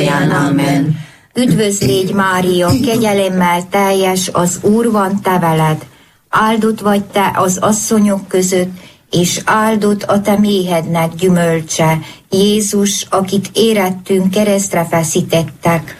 Amen. Üdvözl légy, Mária, kegyelemmel teljes, az Úr van te veled. Áldott vagy te az asszonyok között, és áldott a te méhednek gyümölcse, Jézus, akit érettünk, keresztre feszítettek.